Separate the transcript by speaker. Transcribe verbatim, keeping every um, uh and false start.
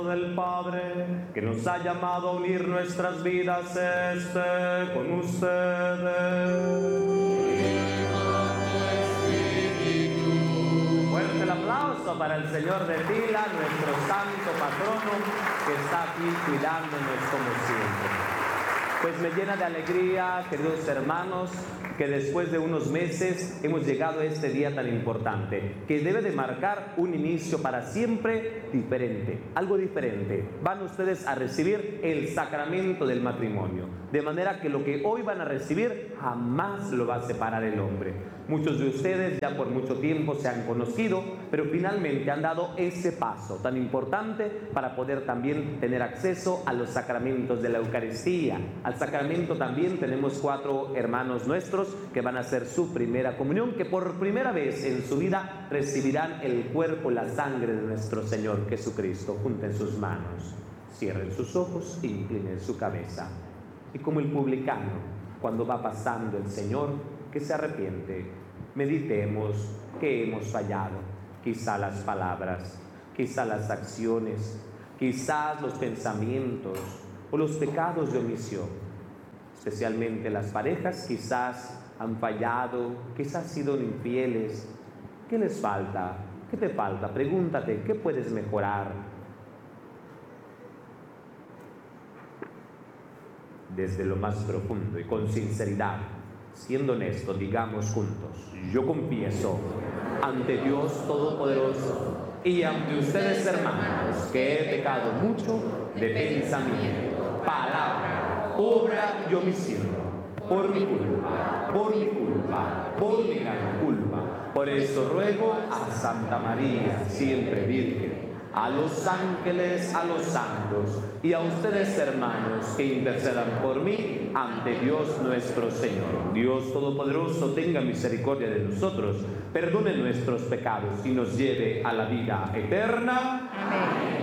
Speaker 1: del Padre, que nos ha llamado a unir nuestras vidas, esté con ustedes. Fuerte el aplauso para el Señor de Tila, nuestro santo patrono, que está aquí cuidándonos como siempre. Pues me llena de alegría, queridos hermanos, que después de unos meses hemos llegado a este día tan importante, que debe de marcar un inicio para siempre diferente, algo diferente. Van ustedes a recibir el sacramento del matrimonio, de manera que lo que hoy van a recibir jamás lo va a separar el hombre. Muchos de ustedes ya por mucho tiempo se han conocido, pero finalmente han dado ese paso tan importante para poder también tener acceso a los sacramentos de la Eucaristía. Al sacramento también tenemos cuatro hermanos nuestros que van a hacer su primera comunión, que por primera vez en su vida recibirán el cuerpo y la sangre de nuestro Señor Jesucristo. Junten sus manos, cierren sus ojos e inclinen su cabeza. Y como el publicano, cuando va pasando el Señor, que se arrepiente, meditemos que hemos fallado. Quizá las palabras, quizá las acciones, quizás los pensamientos o los pecados de omisión. Especialmente las parejas quizás han fallado, quizás han sido infieles. ¿Qué les falta? ¿Qué te falta? Pregúntate, ¿qué puedes mejorar? Desde lo más profundo y con sinceridad, siendo honesto, digamos juntos: yo confieso ante Dios Todopoderoso y ante ustedes, hermanos, que he pecado mucho de pensamiento, palabra, obra y omisión, por mi culpa, por mi culpa, por mi gran culpa. Por eso ruego a Santa María, siempre Virgen, a los ángeles, a los santos y a ustedes, hermanos, que intercedan por mí ante Dios nuestro Señor. Dios Todopoderoso tenga misericordia de nosotros, perdone nuestros pecados y nos lleve a la vida eterna. Amén.